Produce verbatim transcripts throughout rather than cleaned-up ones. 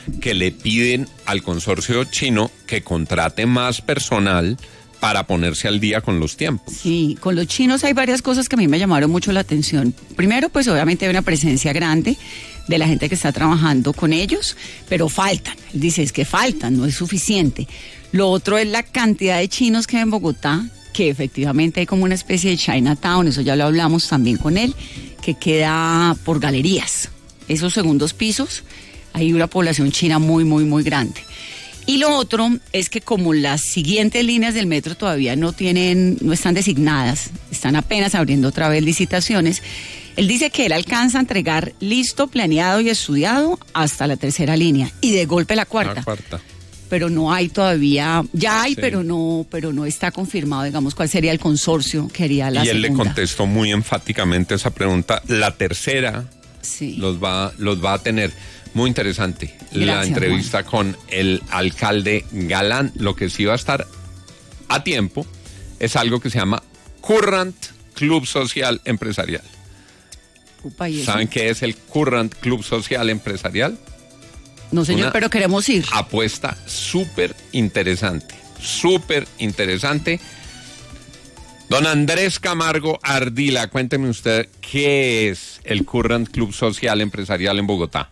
que le piden al consorcio chino que contrate más personal para ponerse al día con los tiempos. Sí, con los chinos hay varias cosas que a mí me llamaron mucho la atención. Primero, pues obviamente hay una presencia grande de la gente que está trabajando con ellos, pero faltan. Él dice, es que faltan, no es suficiente. Lo otro es la cantidad de chinos que hay en Bogotá, que efectivamente hay como una especie de Chinatown, eso ya lo hablamos también con él, que queda por galerías. Esos segundos pisos, hay una población china muy, muy, muy grande. Y lo otro es que como las siguientes líneas del metro todavía no tienen, no están designadas, están apenas abriendo otra vez licitaciones, él dice que él alcanza a entregar listo, planeado y estudiado hasta la tercera línea y de golpe la cuarta. La cuarta. Pero no hay todavía, ya hay, Sí. pero no, pero no está confirmado, digamos, cuál sería el consorcio que haría la Y él segunda. le contestó muy enfáticamente esa pregunta. La tercera Sí. los va, los va a tener. Muy interesante la Gracias, entrevista con el alcalde Galán. Lo que sí va a estar a tiempo es algo que se llama Current Club Social Empresarial. Upa, ¿y eso? ¿Saben qué es el Current Club Social Empresarial? No, señor, Una pero queremos ir. Apuesta súper interesante, súper interesante. Don Andrés Camargo Ardila, cuénteme usted qué es el Current Club Social Empresarial en Bogotá.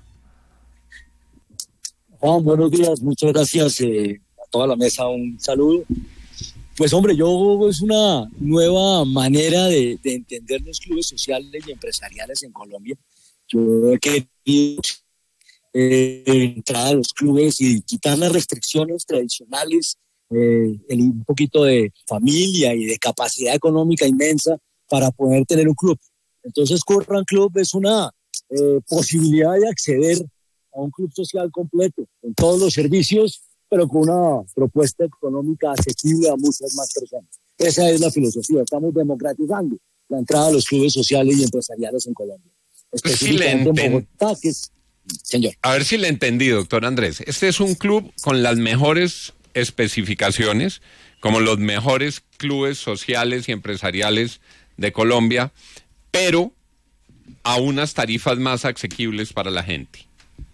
Juan, buenos días, muchas gracias eh, a toda la mesa, un saludo. Pues hombre, yo es una nueva manera de, de entender los clubes sociales y empresariales en Colombia. Yo he querido eh, entrar a los clubes y quitar las restricciones tradicionales, eh, el, un poquito de familia y de capacidad económica inmensa para poder tener un club. Entonces, Current Club es una eh, posibilidad de acceder a un club social completo, con todos los servicios, pero con una propuesta económica asequible a muchas más personas. Esa es la filosofía. Estamos democratizando la entrada a los clubes sociales y empresariales en Colombia. Específicamente Sí, en Bogotá, que es... Señor. A ver si le entendí, doctor Andrés. Este es un club con las mejores especificaciones, como los mejores clubes sociales y empresariales de Colombia, pero a unas tarifas más asequibles para la gente.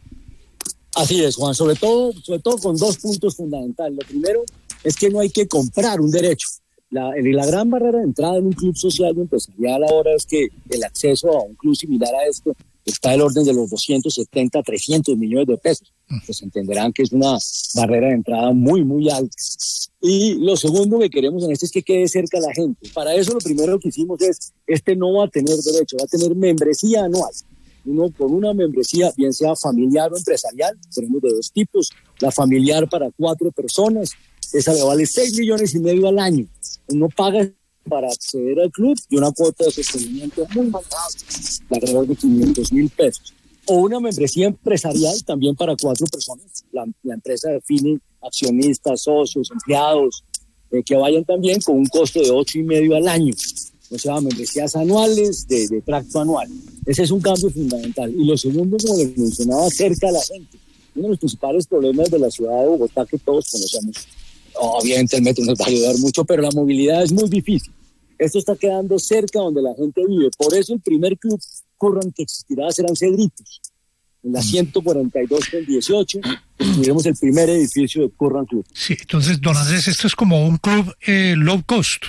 Así es, Juan, sobre todo, sobre todo con dos puntos fundamentales. Lo primero es que no hay que comprar un derecho. La, la gran barrera de entrada en un club social y empresarial ahora es que el acceso a un club similar a esto está del orden de los doscientos setenta, trescientos millones de pesos. Pues entenderán que es una barrera de entrada muy, muy alta. Y lo segundo que queremos en esto es que quede cerca la gente. Para eso lo primero que hicimos es, este no va a tener derecho, va a tener membresía anual. Uno con una membresía, bien sea familiar o empresarial, tenemos de dos tipos. La familiar para cuatro personas, esa le vale seis millones y medio al año. Uno paga para acceder al club y una cuota de sostenimiento muy manejable, de alrededor de quinientos mil pesos. O una membresía empresarial también para cuatro personas. La, la empresa define accionistas, socios, empleados, eh, que vayan también con un costo de ocho y medio al año. O sea, membresías anuales de, de tracto anual. Ese es un cambio fundamental. Y lo segundo, como les mencionaba, cerca a la gente. Uno de los principales problemas de la ciudad de Bogotá que todos conocemos, obviamente el metro nos va a ayudar mucho, pero la movilidad es muy difícil. Esto está quedando cerca donde la gente vive. Por eso el primer club Current que existirá serán Cedritos. En la ciento cuarenta y dos con dieciocho tendremos el primer edificio de Current Club. Sí, entonces, don Andrés, esto es como un club eh, low cost.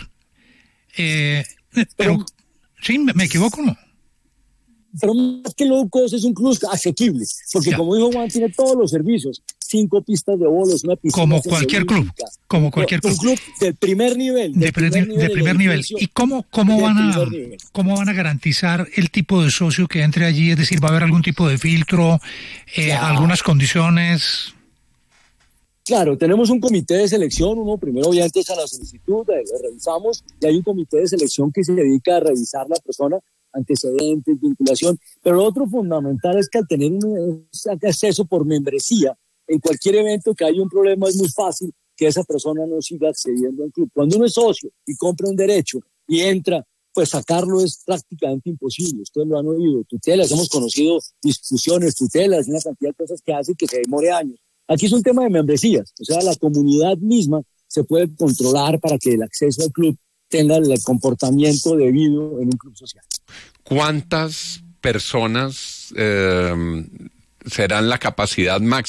Eh, pero, pero, sí, me, me equivoco, ¿no? Pero más que low cost es un club asequible, porque ya, como dijo Juan, tiene todos los servicios, cinco pistas de bolos, una piscina como cualquier club, como cualquier club, un club del primer nivel, de, primer, primer nivel, de primer nivel. ¿Y cómo cómo van a cómo van a garantizar el tipo de socio que entre allí? Es decir, va a haber algún tipo de filtro, eh, claro. algunas condiciones. Claro, tenemos un comité de selección, uno primero obviamente es a la solicitud, lo revisamos, y hay un comité de selección que se dedica a revisar la persona, antecedentes, vinculación, pero lo otro fundamental es que al tener un acceso por membresía, en cualquier evento que haya un problema es muy fácil que esa persona no siga accediendo al club. Cuando uno es socio y compra un derecho y entra, pues sacarlo es prácticamente imposible. Ustedes lo han oído, tutelas, hemos conocido discusiones, tutelas, una cantidad de cosas que hacen que se demore años. Aquí es un tema de membresías, o sea, la comunidad misma se puede controlar para que el acceso al club tenga el comportamiento debido en un club social. ¿Cuántas personas eh, serán la capacidad máxima